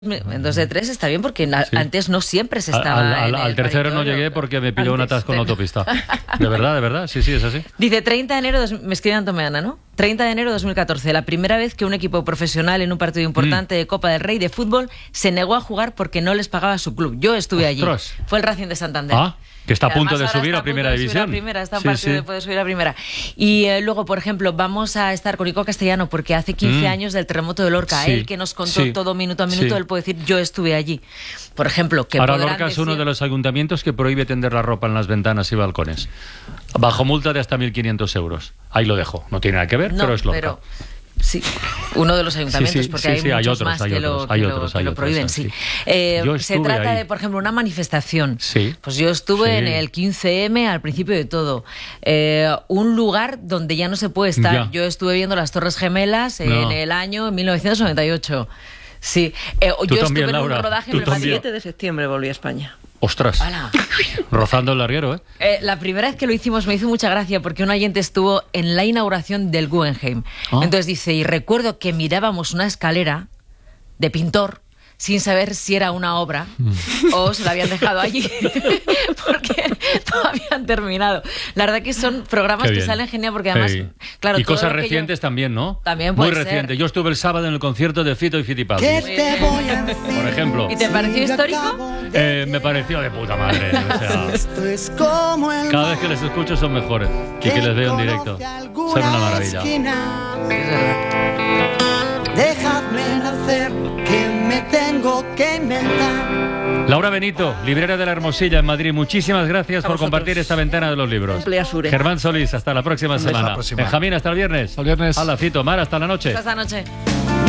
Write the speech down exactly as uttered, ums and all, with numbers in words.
En dos de tres está bien porque Sí. antes no siempre se estaba. Al, al, en el al tercero no territorio. llegué porque me pilló un Antes atasco en la de- autopista. De verdad, de verdad, sí, sí, es así. Dice treinta de enero, dos- me escribe Antomeana, ¿no? treinta de enero de dos mil catorce, la primera vez que un equipo profesional en un partido importante Mm. de Copa del Rey de fútbol se negó a jugar porque no les pagaba su club. Yo estuve Ostras. allí. Fue el Racing de Santander. Ah, que está a Que punto además de ahora subir está a primera punto de subir división. a primera, está en Sí, partido sí. de poder subir a primera. Y eh, luego, por ejemplo, vamos a estar con Ico Castellano porque hace quince Mm. años del terremoto de Lorca. Sí, Él que nos contó sí, todo minuto a minuto, sí. él puede decir, yo estuve allí. Por ejemplo, que Ahora podrán Lorca es uno decir- de los ayuntamientos que prohíbe tender la ropa en las ventanas y balcones. Bajo multa de hasta mil quinientos euros. Ahí lo dejo. No tiene nada que ver, No, pero es Lorca. pero sí, uno de los ayuntamientos, Sí, sí, porque sí, hay sí, hay muchos otros, más hay que, otros, lo, hay que lo- otros, que hay lo otros, prohíben, sí. sí. Eh, Yo se estuve trata ahí. de, por ejemplo, una manifestación. Sí. Pues yo estuve Sí. en el quince eme al principio de todo. Eh, un lugar donde ya no se puede estar. Ya. Yo estuve viendo las Torres Gemelas en No. el año mil novecientos noventa y ocho. Sí. Eh, Tú yo también, estuve en Laura, un rodaje tú emblemático. también. siete de septiembre volví a España. Ostras. ¡Hala! Rozando el larguero, ¿eh? Eh, la primera vez que lo hicimos me hizo mucha gracia porque un oyente estuvo en la inauguración del Guggenheim. Ah. Entonces dice, y recuerdo que mirábamos una escalera de pintor sin saber si era una obra o se la habían dejado allí porque no habían terminado. La verdad que son programas Qué que bien. salen genial porque además, Sí. claro, y todo cosas lo que yo- recientes también, ¿no? También Muy puede ser. reciente. Yo estuve el sábado en el concierto de Fito y Fitipaldi. ¿Qué te voy a decir? Por ejemplo. ¿Y te pareció histórico? Eh, me pareció de puta madre. O sea, Esto es como el cada vez que les escucho son mejores y que les veo en directo. Son una maravilla. Es verdad. Dejadme nacer, que me tengo que inventar. Laura Benito, librera de la Hermosilla en Madrid, muchísimas gracias A por vosotros. compartir esta ventana de los libros. Emplea Sure. Germán Solís, hasta la próxima beso, semana. la próxima. Benjamín, hasta el viernes. Hasta el viernes. Hala, Fito, Mar, hasta la noche. Hasta esta noche.